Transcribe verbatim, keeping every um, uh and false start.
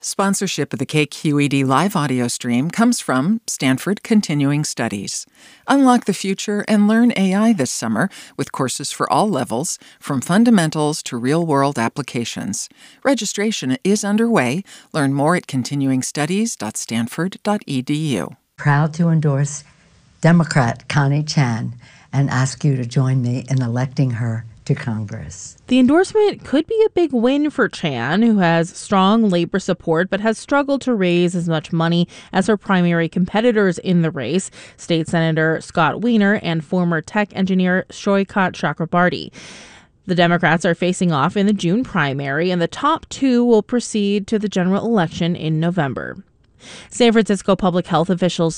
Sponsorship of the K Q E D live audio stream comes from Stanford Continuing Studies. Unlock the future and learn A I this summer with courses for all levels, from fundamentals to real-world applications. Registration is underway. Learn more at continuing studies dot stanford dot e d u. Proud to endorse Democrat Connie Chan and ask you to join me in electing her to Congress. The endorsement could be a big win for Chan, who has strong labor support but has struggled to raise as much money as her primary competitors in the race, State Senator Scott Wiener and former tech engineer Shoykat Chakrabarti. The Democrats are facing off in the June primary, and the top two will proceed to the general election in November. San Francisco public health officials